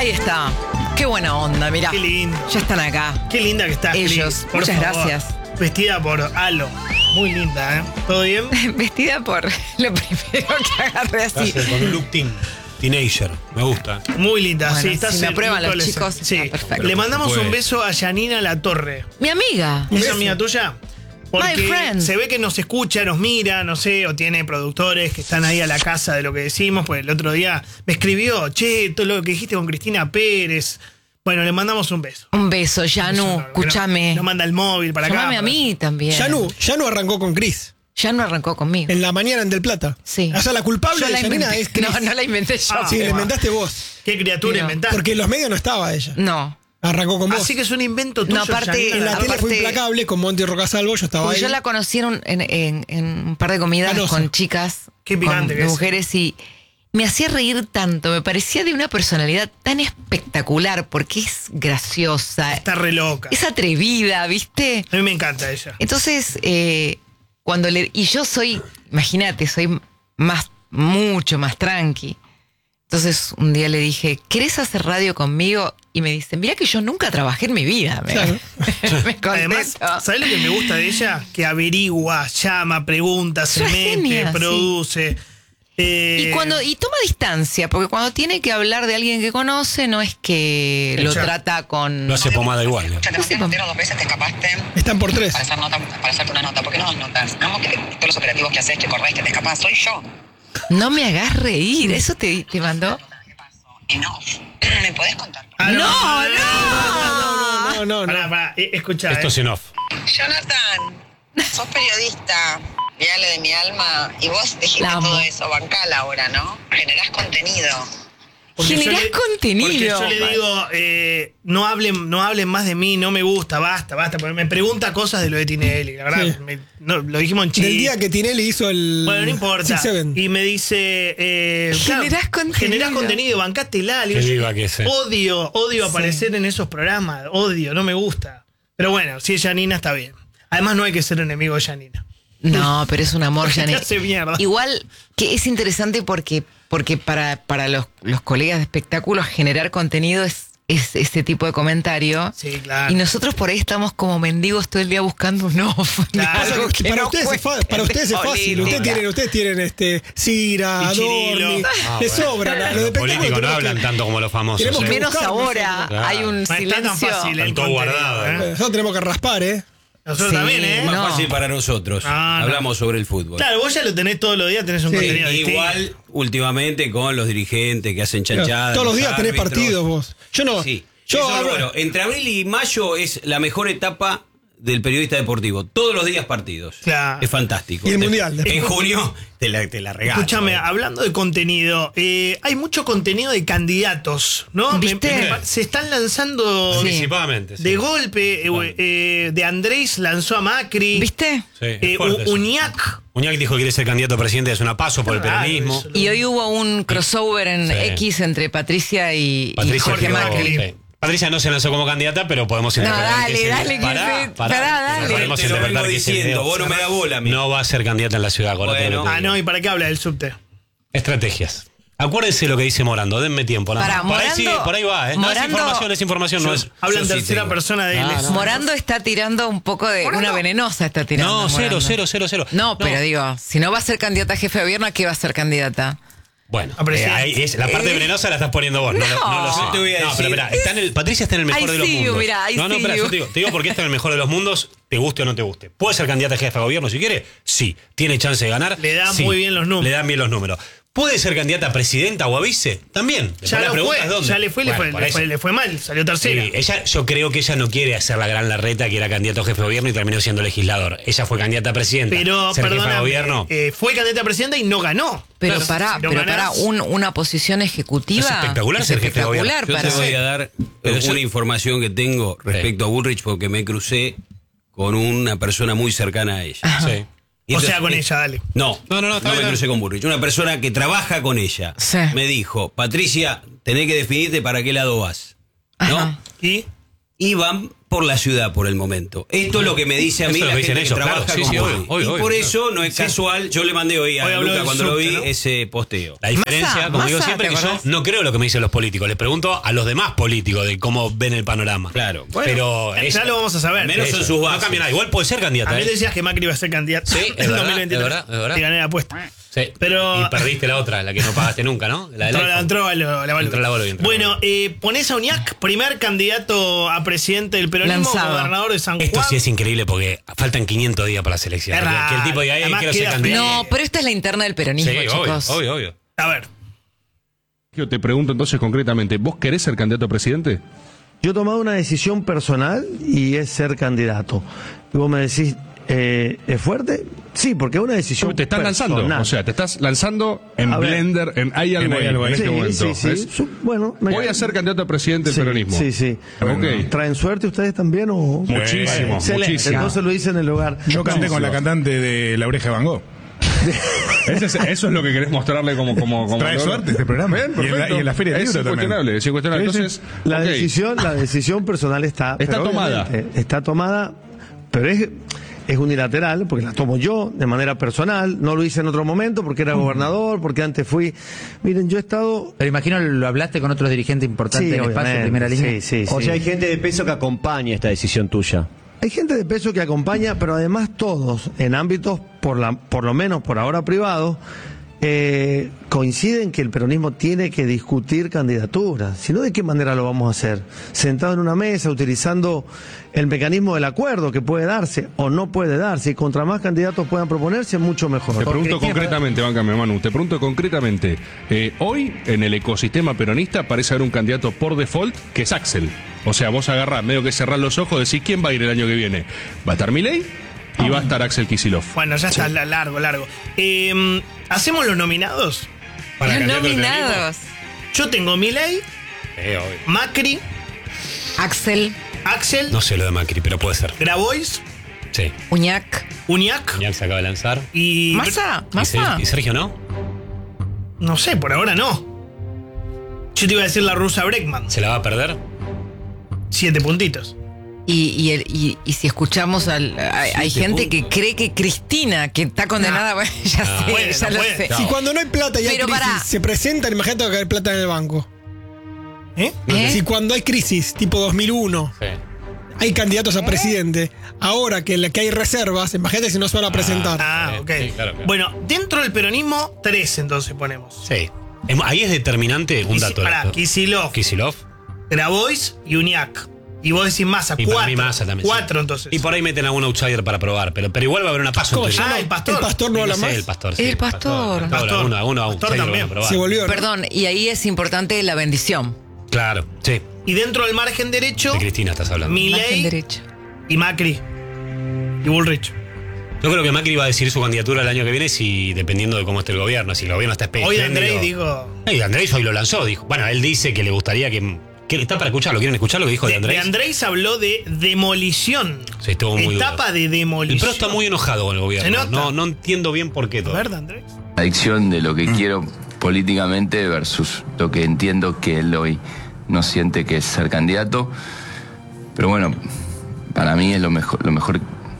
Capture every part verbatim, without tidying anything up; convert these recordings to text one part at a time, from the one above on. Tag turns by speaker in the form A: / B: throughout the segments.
A: Ahí está. Qué buena onda, mirá.
B: Qué lindo.
A: Ya están acá.
B: Qué linda que estás,
A: Ellos.
B: Cris, por
A: Muchas
B: favor.
A: gracias.
B: Vestida por Alo. Muy linda, ¿eh? ¿Todo bien?
A: Vestida por lo primero que agarré así.
C: Estás con un look teen, teenager. Me gusta.
B: Muy linda,
A: Bueno,
B: sí. Estás
A: si me
B: en
A: aprueban los
B: adolescente.
A: chicos,
B: Sí.
A: está perfecto.
B: Le mandamos
C: Pues-
B: un beso a Yanina Latorre.
A: Mi amiga.
B: ¿Es
C: beso.
B: amiga tuya?
A: My
B: Porque
A: friend.
B: se ve que nos escucha, nos mira, no sé, o tiene productores que están ahí a la casa de lo que decimos. Pues el otro día me escribió, che, todo lo que dijiste con Cristina Pérez. Bueno, le mandamos un beso.
A: Un beso, Yanu.
B: Eso no-
A: Escúchame.
B: Nos manda el móvil para acá.
A: Llámame a mí también.
D: Yanu, Yanu arrancó con Cris.
A: Yanu arrancó conmigo.
D: En la mañana en Del Plata.
A: Sí.
D: O sea, la culpable
A: Yo
D: de
A: la
D: Yanina
A: inventé.
D: es Cris.
A: No, no la inventé yo.
B: Ah,
D: Sí, la
B: bueno.
D: inventaste vos.
B: Qué criatura
A: Pero-
B: inventaste.
D: Porque en los medios no estaba ella.
A: No.
D: Arrancó con vos.
B: Así que es un invento tuyo,
A: No, aparte-
B: Yanina.
D: En la
A: aparte-
D: tele fue implacable con Monty Rocasalvo, yo estaba
A: Porque
D: ahí.
A: yo la conocí en, un- en- en- en un par de comidas
D: Canosa.
A: con chicas,
B: Qué picante
A: con
B: que es.
A: mujeres, y me hacía reír tanto, me parecía de una personalidad tan espectacular, porque es graciosa,
B: Está re loca.
A: es atrevida, ¿viste?
B: A mí me encanta ella.
A: Entonces, eh, cuando le... Y yo soy, imagínate, soy más, mucho más tranqui. Entonces, un día le dije, ¿querés hacer radio conmigo? Y me dice, mira que yo nunca trabajé en mi vida. Me,
D: Claro.
A: me
B: Además,
A: contestó.
B: ¿sabes lo que me gusta de ella? Que averigua, llama, pregunta, se
A: Es
B: mete,
A: genia, sí.
B: produce. Eh,
A: Y cuando y toma distancia, porque cuando tiene que hablar de alguien que conoce, no es que lo
B: Exacto.
A: trata con...
C: Lo hace pomada igual. ¿eh?
E: Te
A: sé,
E: notero dos veces te escapaste
D: Están por tres.
E: para hacer nota, para hacerte una nota. ¿Por qué no das notas? No, que todos los operativos que haces, que corres, que te escapas, soy yo.
A: No me hagas reír, ¿eso te, te mandó?
E: ¿Qué pasó? Y no, ¿me podés contar?
B: Ah,
A: No,
B: no,
D: No, no, no.
B: Pará, pará, eh, escuchá.
C: Esto
B: eh.
C: es en off.
E: Jonathan, sos periodista, viale de mi alma, y vos dijiste
A: La amo.
E: todo eso, bancala ahora, ¿no? Generás contenido.
B: Porque
A: Generás
B: yo le-
A: contenido.
B: Porque yo le digo, eh, no, hablen, no hablen más de mí, no me gusta, basta, basta. Porque me pregunta cosas de lo de Tinelli, la verdad.
D: Sí.
B: me- no, lo dijimos en chiste.
D: Del día que Tinelli hizo el.
B: Bueno, no importa.
D: Six Seven.
B: Y me dice. Eh,
A: Generás contenido.
B: Generás contenido, bancátela. Le digo,
C: Qué
B: yo,
C: viva que es, eh.
B: Odio, odio
A: Sí.
B: aparecer en esos programas. Odio, no me gusta. Pero bueno, si es Yanina está bien. Además, no hay que ser enemigo de Yanina.
A: No, pero es un amor,
B: Porque te
A: Janet.
B: hace mierda.
A: Igual que es interesante porque, porque para, para los, los colegas de espectáculos generar contenido es, es este tipo de comentario.
B: Sí, claro.
A: Y nosotros por ahí estamos como mendigos todo el día buscando un off.
B: Claro.
A: algo que
D: para,
A: no
D: ustedes es fa-
A: cuente
D: para ustedes
A: de
D: es fácil.
A: política.
D: Ustedes tienen, ustedes tienen este Cira,
B: Y Chirilo.
D: Adorni.
C: Ah,
D: Les
C: bueno.
D: sobran. Lo de
C: Los
D: espectáculo
C: políticos no
D: tenemos
C: hablan
D: que-
C: tanto como los famosos.
D: tenemos
C: ¿eh?
D: que
A: Menos
D: buscar
A: ahora
D: nosotros.
C: Claro.
A: hay un
B: No está tan
A: silencio.
B: fácil el
C: Está todo
B: contenido,
C: guardado,
B: ¿eh?
D: Nosotros tenemos que raspar, ¿eh?
B: Nosotros
A: Sí,
B: también, ¿eh?
A: no.
F: Más fácil para nosotros.
B: Ah, no.
F: Hablamos sobre el fútbol.
B: Claro, vos ya lo tenés todos los días, tenés un
D: Sí.
B: contenido
F: Sí,
B: distinto.
F: igual últimamente con los dirigentes que hacen chanchadas.
D: Todos los días tenés
F: árbitros.
D: partidos vos. Yo no.
F: Sí.
D: Yo
F: Eso es
D: hablo-
F: bueno. Entre abril y mayo es la mejor etapa del periodista deportivo. Todos los días partidos.
B: Claro.
F: Es fantástico.
D: Y el
F: De-
D: mundial, después.
F: En junio te la, te la regalo.
B: Escúchame,
F: eh.
B: hablando de contenido, eh, hay mucho contenido de candidatos, ¿no? Me-
A: ¿Viste?
B: me pa- se están lanzando
A: Sí.
C: Anticipadamente. sí.
B: de golpe. eh,
C: Bueno.
B: eh, de Andrés lanzó a Macri.
A: ¿Viste?
C: Sí, es
B: Eh,
C: fuerte
B: U-
C: eso.
B: Uñac.
C: Uñac dijo que quiere ser candidato a presidente de una paso por el
B: Claro,
C: peronismo.
B: eso.
A: Y hoy hubo un crossover en
C: Sí.
A: X entre Patricia y, y
C: Patricia,
A: Jorge
C: quedó-
A: Macri.
C: sí. Patricia no se lanzó como candidata, pero podemos
A: No,
C: interpretar
A: dale,
C: que se-
A: dale, que
C: Pará,
A: se-
C: pará.
A: pará, dale.
C: Podemos
F: Te lo
C: interpretar
F: vengo
C: que ese
F: diciendo,
C: video
F: vos no me da bola a mí.
C: no va a ser candidata en la ciudad. acordate
F: Bueno.
C: lo que te
B: Ah,
C: digo.
B: no, ¿y para qué habla del subte?
C: Estrategias. Acuérdense lo que dice Morando, denme tiempo. nada
A: Pará,
C: más. por, ahí
A: Morando-
C: sí, por ahí va, ¿eh? No, es
A: Morando-
C: información, es información, no es.
B: Habla en
F: yo sí
B: tercera
F: tengo.
B: persona de él.
C: Ah,
B: es-
C: no.
A: Morando está tirando un poco de una venenosa, está tirando.
C: No, cero,
A: Morando.
C: cero, cero, cero.
A: No, pero digo, si no va a ser candidata a jefe de gobierno, ¿a qué va a ser candidata?
C: Bueno,
B: A presidente.
C: eh, ahí es, la parte
A: Eh,
C: venenosa la estás poniendo vos, no, lo- no lo
A: no.
C: sé.
F: Yo te voy a
C: no, pero
F: decir-
C: espera, está en el, Patricia está en el mejor
A: I
C: de los
A: see you,
C: mundos.
A: mirá, I
C: no, no,
A: see
C: espera,
A: you.
C: yo te digo, te digo porque está en el mejor de los mundos, te guste o no te guste. ¿Puede ser candidata a jefe de gobierno si quiere? Sí. ¿Tiene chance de ganar?
B: Le dan
C: Sí.
B: muy bien los números.
C: Le dan bien los números. ¿Puede ser candidata a presidenta o a vice? También. Después
B: Ya
C: la
B: lo
C: pregunta
B: fue,
C: es dónde.
B: ya le fue, le
C: Bueno,
B: fue,
C: por
B: le
C: eso.
B: fue, le fue mal, salió tercera.
C: Sí, ella, yo creo que ella no quiere hacer la gran larreta que era candidato a jefe de gobierno y terminó siendo legislador. Ella fue candidata a presidenta.
B: Pero,
C: ser jefa de
B: perdóname,
C: gobierno.
B: eh, fue candidata a presidenta y no ganó.
A: Pero
B: Claro,
A: para,
B: si no
A: pero
B: ganás-
A: para un- una posición ejecutiva.
C: Es espectacular ser jefe de gobierno.
A: espectacular
F: Yo
A: para
F: te voy a dar
C: Pero
F: eh,
C: yo-
F: una información que tengo respecto a Bullrich porque me crucé con una persona muy cercana a ella.
C: Sí.
F: Y
B: O
F: entonces-
B: sea, con ella, dale.
F: No,
C: No, no, no, está
F: no
C: bien,
F: me
C: está
F: crucé con Bullrich. Una persona que trabaja con ella
A: Sí.
F: me dijo, Patricia, tenés que definirte para qué lado vas. ¿No?
A: Ajá.
B: ¿Y?
F: Y van por la ciudad por el momento. Esto es lo que me dice a mí
C: Eso es
F: la
C: lo que
F: gente
C: dicen
F: que
C: ellos,
F: trabaja
C: claro. Sí,
F: con
C: sí,
F: vos.
C: obvio, obvio,
F: Y
C: obvio,
F: por
C: claro.
F: eso no es casual. Yo le mandé hoy a
B: Hoy habló
F: Luca
B: del
F: cuando lo
B: subte,
F: vi
B: ¿no?
F: ese posteo.
C: La diferencia,
A: Massa,
C: como digo
A: Massa,
C: siempre,
A: ¿te
C: que yo
A: acordás?
C: no creo lo que me dicen los políticos. Les pregunto a los demás políticos de cómo ven el panorama.
F: Claro. Bueno,
C: Pero
B: Ya
C: es-
B: lo vamos a saber.
F: menos
C: eso,
F: en sus
C: no
F: bases.
C: cambia nada. Igual puede ser
B: A
C: candidata.
B: mí
C: ¿eh?
B: decías que Macri iba a ser candidato
C: Sí, es
B: en
C: verdad,
B: dos mil veintitrés.
C: es verdad, es verdad.
B: Te gané la apuesta.
C: Sí.
B: Pero-
C: Y perdiste la otra, la que no pagaste nunca, ¿no? La del
B: Entró,
C: iPhone.
B: entró a lo- la Balú.
C: Entró la Balú, entró la
B: Bueno,
C: Balú.
B: eh, ponés a Uñac, primer candidato a presidente del peronismo,
A: Lanzado.
B: gobernador de San Juan.
C: Esto sí es increíble porque faltan quinientos días para las elecciones.
B: Es
C: Que, que el tipo diga, "Eh,
B: raro.
C: quiero
B: Además
C: ser
B: queda
C: candidato".
A: No, pero esta es la interna del peronismo,
C: Sí, obvio,
A: chicos.
C: obvio, obvio.
B: A ver,
G: Yo te pregunto entonces concretamente, ¿vos querés ser candidato a presidente?
H: Yo he tomado una decisión personal y es ser candidato. Y vos me decís, eh, ¿es fuerte? Sí, porque es una decisión
G: Te estás lanzando,
H: personal.
G: o sea, te estás lanzando en
H: A ver.
G: Blender, en hay algo ahí, en este
H: sí,
G: momento.
H: sí, sí.
G: ¿ves?
H: Su- Bueno, me-
G: Voy a ser candidato a presidente del
H: Sí,
G: peronismo.
H: Sí, sí.
G: Ok.
H: ¿Traen suerte ustedes también o...?
G: Muchísimo,
H: Excelente,
G: muchísimo.
H: entonces lo hice en el lugar.
I: Yo canté
H: No,
I: con la cantante de La Oreja de Van Gogh.
G: Ese es- eso es lo que querés mostrarle como... como, como
I: Trae suerte este programa.
G: Bien,
I: Y en la-
G: perfecto.
I: y en la Feria del
G: Es
I: Libro también.
G: incuestionable, es incuestionable.
I: Sí, sí.
G: Entonces,
H: La
G: ok.
H: decisión, la decisión personal está...
G: Está
H: pero
G: tomada.
H: obviamente Está tomada, pero es, es unilateral, porque la tomo yo de manera personal. No lo hice en otro momento porque era gobernador, porque antes fui... Miren, yo he estado...
J: Pero imagino lo hablaste con otros dirigentes importantes
H: Sí,
J: del espacio,
H: obviamente,
J: primera línea.
H: sí, sí,
K: O
H: sí.
K: sea, hay gente de peso que acompaña esta decisión tuya.
H: Hay gente de peso que acompaña, pero además todos, en ámbitos, por, la, por lo menos por ahora privados, eh, coinciden que el peronismo tiene que discutir candidaturas. Si no, ¿de qué manera lo vamos a hacer? Sentado en una mesa, utilizando el mecanismo del acuerdo que puede darse o no puede darse. Y contra más candidatos puedan proponerse, mucho mejor.
G: Te pregunto concretamente, bancame, Manu, te pregunto concretamente, eh, hoy en el ecosistema peronista parece haber un candidato por default que es Axel. O sea, vos agarrás, medio que cerrás los ojos, decís quién va a ir el año que viene. Va a estar Milei y va a estar Axel Kicillof.
B: bueno, ya está la- largo, largo. Eh, ¿Hacemos los nominados?
C: Para
A: Los
C: candidato del
A: nominados.
B: Yo tengo Milei,
C: Eh, obvio.
B: Macri,
A: Axel,
B: Axel,
C: No sé lo de Macri, pero puede ser.
B: Grabois,
C: Sí.
A: Uñac,
B: Uñac
C: Ya se acaba de lanzar.
B: y...
A: Massa,
C: ¿Y, Ser-
A: Massa.
C: y Sergio no?
B: No sé, por ahora no. Yo te iba a decir la rusa Breckman.
C: ¿Se la va a perder?
B: Siete puntitos.
A: Y, y, el- y- y si escuchamos al. Hay, hay
F: Siete
A: gente que
F: puntos.
A: cree que Cristina, que está condenada, bueno, ya
C: Ah.
A: sé,
B: Puede,
A: ya
B: no
A: lo
B: puede.
A: sé.
C: No.
D: Si cuando no hay plata y hay
A: Pero
D: crisis
A: pará.
D: se presentan, imagínate que hay plata en el banco.
B: ¿Eh?
A: ¿Eh?
D: Si cuando hay crisis, tipo dos mil uno,
C: Sí.
D: hay candidatos a presidente, ahora que, en la que hay reservas, imagínate si no se van a presentar.
B: Ah,
C: Sí,
B: ok.
C: sí, claro, claro.
B: Bueno, dentro del peronismo, tres entonces ponemos.
C: Sí. Es- Ahí es determinante un
B: Kisi-
C: dato.
B: pará, Kicillof,
C: Kicillof.
B: Grabois y Uñac. Y vos decís Massa,
C: Y para
B: cuatro.
C: mí Massa también.
B: Cuatro
C: sí.
B: entonces.
C: Y por ahí meten algún outsider para probar. Pero, pero igual va a haber una paso
D: ¿Cómo
C: entre
D: se
B: Ah,
D: llama?
B: el pastor.
D: El pastor no habla
C: Sí,
D: más.
C: el pastor. sí,
A: El pastor.
C: Pastor,
B: Pastor.
C: Alguno, alguno
B: Pastor
C: outsider
B: también.
C: van a probar.
D: Se volvió. ¿no?
A: Perdón, y ahí es importante la bendición.
C: Claro, sí.
B: Y dentro del margen derecho,
C: De Cristina estás hablando.
A: Margen
B: Milei
A: derecho.
B: y Macri. Y Bullrich.
C: Yo creo que Macri va a decir su candidatura el año que viene si dependiendo de cómo esté el gobierno. Si el gobierno está
B: Hoy
C: espléndido.
B: Andrei dijo...
C: Y Andrés hoy lo lanzó, dijo. Bueno, él dice que le gustaría que. que está para escucharlo. ¿Quieren escuchar lo que dijo de,
B: De,
C: Andrés?
B: de Andrés habló de demolición.
C: Sí, estuvo muy
B: Etapa
C: duro.
B: de
C: El
B: demolición.
C: PRO está muy enojado con el
B: Se
C: gobierno.
B: nota.
C: No, no entiendo bien por qué
B: A
C: todo.
B: ver, de Andrés.
L: Adicción de lo que quiero políticamente versus lo que entiendo que él hoy no siente que es ser candidato. Pero bueno, para mí es lo mejor, lo mejor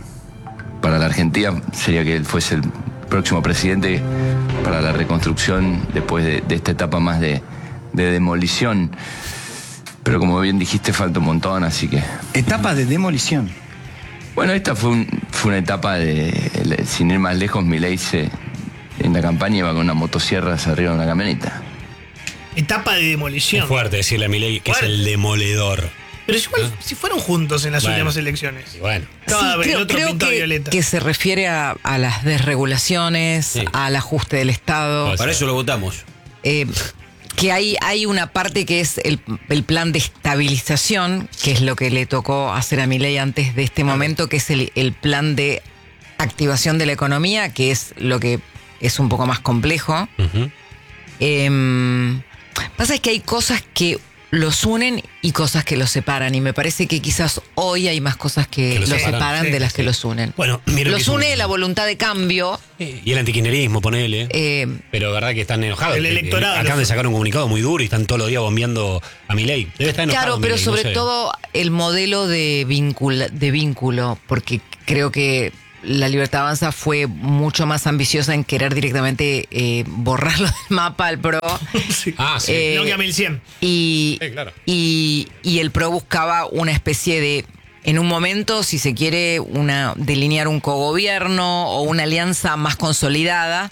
L: para la Argentina sería que él fuese el próximo presidente para la reconstrucción después de, de esta etapa más de, de demolición. Pero como bien dijiste, falta un montón, así que...
K: Etapa de demolición.
L: Bueno, esta fue, un- fue una etapa de, el- sin ir más lejos, Milei se, en la campaña iba con una motosierra hacia arriba de una camioneta.
B: Etapa de demolición.
C: Es fuerte decirle a Milei que
B: Fuerte.
C: es el demoledor.
B: Pero igual, si fueron juntos en las
C: Bueno.
B: últimas elecciones.
C: Y bueno.
B: Cada
A: Sí,
B: vez el
A: creo,
B: otro
A: creo
B: pintó
A: que,
B: violeta.
A: que se refiere a, a las desregulaciones,
C: Sí.
A: al ajuste del Estado.
C: Pues-
F: Para eso lo votamos.
A: Eh, que hay, hay una parte que es el, el plan de estabilización, que es lo que le tocó hacer a Milei antes de este momento, que es el, el plan de activación de la economía, que es lo que es un poco más complejo.
C: Ujú.
A: Eh, pasa es que hay cosas que los unen y cosas que los separan. Y me parece que quizás hoy hay más cosas que,
C: Que
A: los,
C: los
A: separan,
C: separan, sí,
A: de las
C: sí.
A: que los unen.
C: Bueno, mira que
A: los
C: es un-
A: une la voluntad de cambio.
C: Y el antikirchnerismo, ponele.
A: Eh,
C: Pero verdad que están enojados.
B: El
C: Eh, eh,
B: electorado.
C: Acaban de sacar un comunicado muy duro y están todos los días bombeando a Milei. Debe estar enojado.
A: Claro, pero
C: Milei, no
A: sobre
C: sé.
A: todo el modelo de, vincula- de vínculo, porque creo que la Libertad Avanza fue mucho más ambiciosa en querer directamente eh, borrarlo del mapa al PRO.
B: Sí.
C: Ah, sí.
A: Eh,
B: No que a mil cien.
A: Y,
C: Sí, claro.
A: y, y el PRO buscaba una especie de, en un momento, si se quiere, una delinear un cogobierno o una alianza más consolidada.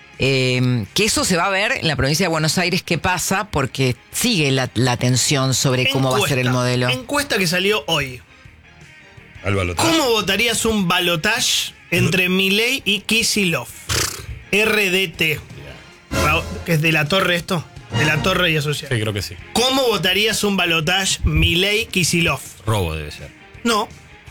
A: Eh, que eso se va a ver en la provincia de Buenos Aires qué pasa, porque sigue la, la tensión sobre cómo va a ser el
B: Encuesta.
A: modelo.
B: Encuesta que salió hoy.
C: Al balotaje.
B: ¿Cómo votarías un balotage entre Milei y Kicillof? R D T. Ra- Que es de la Torre esto. De la Torre y Asociados.
C: Sí, creo que sí.
B: ¿Cómo votarías un balotage Milei-Kicillof?
F: Robo debe ser.
B: No.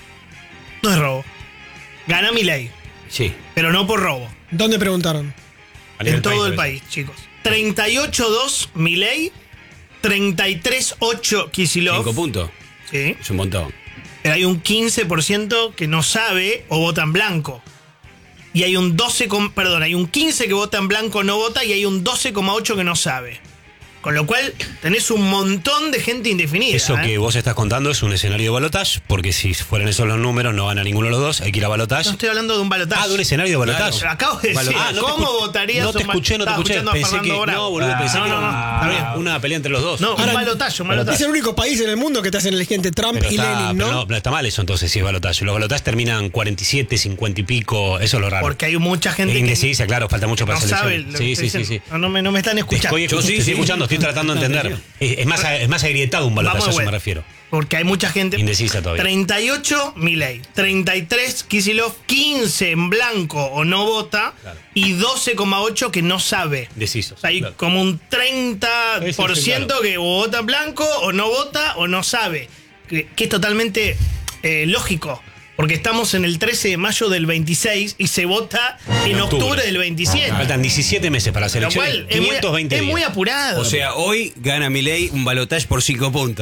B: No es robo. Gana Milei,
F: Sí.
B: pero no por robo.
D: ¿Dónde preguntaron?
C: A nivel
B: En todo el
C: debe
B: país, chicos. treinta y ocho dos Milei, treinta y tres ocho Kicillof.
F: Cinco puntos.
B: Sí.
F: Es un montón.
B: Pero hay un quince por ciento que no sabe o vota en blanco. Y hay un doce, com- perdón, hay un quince que vota en blanco no vota y hay un doce coma ocho que no sabe. Con lo cual tenés un montón de gente indefinida.
C: Eso
B: ¿eh?
C: que vos estás contando es un escenario de balotaje, porque si fueran esos los números, no gana ninguno de los dos, hay que ir a balotaje.
B: No estoy hablando de un balotaje.
C: Ah, de un escenario de balotaje.
B: Claro. Acabo de decir,
C: Balotaje. Ah, no te
B: ¿cómo
C: escu-
B: votarías
C: No te
B: un bal-
C: escuché, no te
B: Estaba
C: escuché.
B: escuchando a
C: Pensé
B: Fernando
C: que,
B: Bravo.
C: no, boludo,
B: Ah,
C: pensé
B: no,
C: que
B: no, no, está bien.
C: una, una pelea entre los dos.
B: No,
D: Ahora,
B: un balotaje, un
D: Es
B: balotaje.
D: el único país en el mundo que te hacen elegir entre Trump
C: Pero
D: y
C: está,
D: Lenin,
C: pero
D: ¿no?
C: no, pero está mal eso entonces, si es balotaje. Los balotajes terminan cuarenta y siete, cincuenta y pico, eso es lo raro.
B: Porque hay mucha gente que
C: Indecisa, claro, falta mucho para
B: no
C: esa
B: sabe
C: elección.
B: lo
C: Sí,
B: que
C: sí,
B: estoy
C: sí, sí.
B: diciendo. No, no me, no me están
C: Te
B: escuchando.
C: estoy,
F: Yo sí,
C: te estoy
F: sí.
C: escuchando, estoy tratando de entender. Es, es más, es más agrietado un balotaje,
B: Vamos
C: a
B: de
C: eso me
B: vuelta.
C: refiero.
B: Porque hay mucha gente.
C: Indecisa todavía.
B: treinta y ocho Milei, treinta y tres Kicillof, quince en blanco o no vota
C: Claro.
B: y doce coma ocho que no sabe.
C: Indecisos.
B: O sea, hay
C: claro.
B: como un treinta por ciento
C: Sí, sí,
B: que o vota en blanco o no vota o no sabe. Que, que es totalmente eh, lógico. Porque estamos en el trece de mayo del veintiséis y se vota en,
C: En
B: octubre.
C: octubre
B: del veintisiete.
C: Faltan diecisiete meses para las
B: Lo
C: elecciones.
B: cual es muy,
C: quinientos veinte
B: es
C: días.
B: muy apurado.
F: O sea, hoy gana Milei un balotaje por cinco puntos.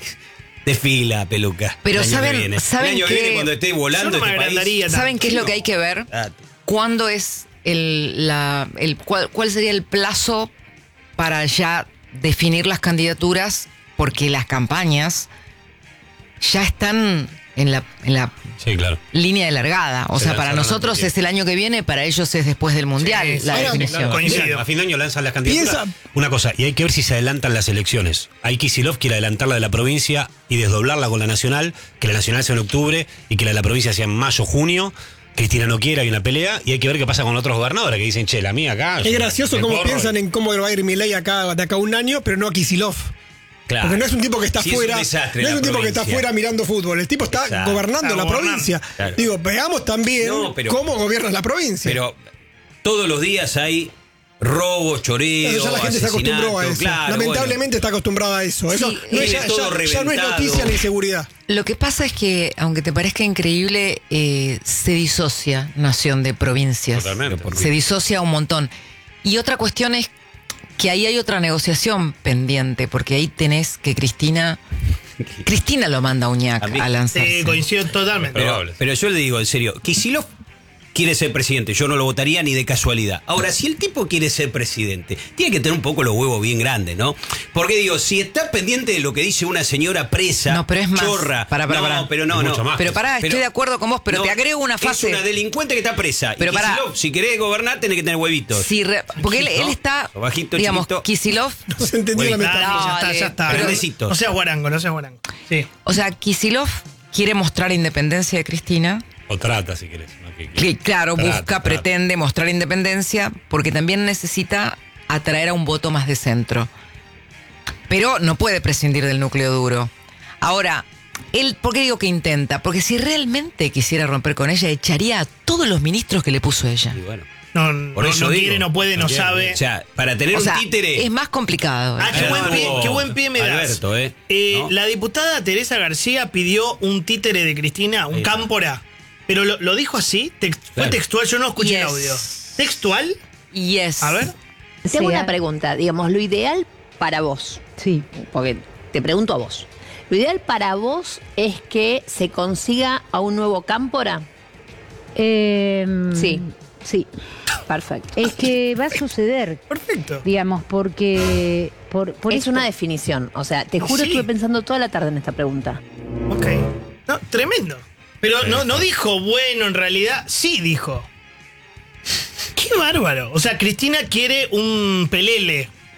F: Desfila, peluca.
A: Pero
F: El año
A: saben-
F: que viene.
A: saben
F: El año que
A: que-
F: viene, cuando esté
B: Yo
F: volando
B: no me
F: este país.
B: agrandaría tanto.
A: ¿Saben qué es lo que hay que ver?
F: Ah,
A: ¿Cuándo es el, la, el cuál, cuál sería el plazo para ya definir las candidaturas? Porque las campañas ya están en la, en la
C: Sí, claro.
A: línea de largada. O
C: Se
A: sea, para
C: lanzaron
A: nosotros
C: antes de
A: es el año que viene, para ellos es después del Mundial
B: Sí,
A: la
B: sí,
A: definición.
B: claro, coincido.
C: Mira, a fin de año lanzan las candidaturas.
D: Piensa-
C: Una cosa, y hay que ver si se adelantan las elecciones. Hay Kicillof quiere adelantarla de la provincia y desdoblarla con la nacional, que la nacional sea en octubre y que la de la provincia sea en mayo, junio. Cristina no quiere, hay una pelea y hay que ver qué pasa con otros gobernadores que dicen, che, la mía acá.
D: Es gracioso
C: me
D: cómo
C: corro".
D: piensan en cómo va a ir Milei acá de acá a un año, pero no a Kicillof.
F: claro.
D: Porque no es un tipo que está
F: Sí, es un
D: fuera,
F: desastre
D: no es
F: la
D: un tipo que está
F: provincia.
D: fuera mirando fútbol, el tipo está
F: Exacto.
D: gobernando
B: Está
D: la
B: gobernando.
D: provincia.
F: Claro.
D: Digo, veamos también
F: No, pero-
D: cómo gobierna la provincia.
F: Pero todos los días hay robos, choreos,
D: Eso ya la gente se acostumbró a eso.
F: Claro,
D: Lamentablemente está acostumbrada a eso. Eso
A: Sí,
D: no es,
A: eh,
D: ya,
F: todo
D: ya- ya no es
F: reventado.
D: noticia ni seguridad.
A: Lo que pasa es que, aunque te parezca increíble, eh, se disocia nación de provincias.
C: Totalmente.
A: Se disocia un montón. Y otra cuestión es que ahí hay otra negociación pendiente, porque ahí tenés que Cristina... Cristina lo manda a Uñac
F: A mí-
A: a lanzarse.
B: Sí, coincido totalmente.
F: Pero,
C: Probable.
F: pero yo le digo en serio, Kicillof quiere ser presidente, yo no lo votaría ni de casualidad. Ahora, si el tipo quiere ser presidente, tiene que tener un poco los huevos bien grandes, ¿no? Porque digo, si está pendiente de lo que dice una señora presa,
A: No, pero es más.
F: chorra,
A: Pará, pará,
F: no,
A: pará.
F: pero no,
C: Es
F: no.
C: mucho más.
A: Pero pará,
F: Pero-
A: estoy de acuerdo con vos, pero
F: No,
A: te agrego una fase.
F: Es una delincuente que está presa.
A: Pero
F: y
A: pará.
F: Kicillof, si querés gobernar, tenés que tener huevitos.
A: Sí, re- porque él, él
F: ¿No?
A: está,
F: Bajito,
A: digamos,
F: chiquito.
A: Kicillof,
D: No se entendió la
F: Güey,
D: metáfora.
B: Dale, ya está,
A: Dale,
B: ya está.
F: pero
B: No-
F: besitos.
B: No seas guarango, no seas guarango. Sí.
A: o sea, Kicillof quiere mostrar independencia de Cristina.
C: O trata, si querés. ¿no? Que-
A: Que, claro,
C: trata,
A: busca,
C: trata.
A: pretende mostrar independencia, porque también necesita atraer a un voto más de centro. Pero no puede prescindir del núcleo duro. Ahora, él, ¿por qué digo que intenta? Porque si realmente quisiera romper con ella, echaría a todos los ministros que le puso ella.
F: Y bueno,
B: No,
F: Por
B: no,
F: eso
B: no
F: digo.
B: quiere, no puede, no,
C: No quiere.
B: sabe.
F: o sea, para tener
A: O sea,
F: un títere.
A: es más complicado.
B: Ah, qué
F: Eh,
B: buen
F: no,
B: pie,
F: no,
B: qué buen pie me das.
F: Alberto, ¿eh?
B: Eh,
F: ¿No?
B: La diputada Teresa García pidió un títere de Cristina, un
F: Sí.
B: cámpora. Pero lo, lo dijo así, tex- fue
F: Claro.
B: textual, yo no escuché el
A: Yes.
B: audio. ¿Textual?
A: Yes.
B: A ver.
M: Tengo
N: Sí,
M: una
N: a-
M: pregunta, digamos, lo ideal para vos.
N: Sí.
M: Porque te pregunto a vos. ¿Lo ideal para vos es que se consiga a un nuevo Cámpora?
N: Eh,
M: Sí.
N: Sí.
M: Perfecto.
N: Es que va a suceder.
B: Perfecto.
N: Digamos, porque... Por, por
M: es
N: esto.
M: una definición. O sea, te juro,
B: Sí.
M: estuve pensando toda la tarde en esta pregunta.
B: Ok. No, tremendo. Pero no, no dijo bueno, en realidad, sí dijo. Qué bárbaro. O sea, Cristina quiere un pelele.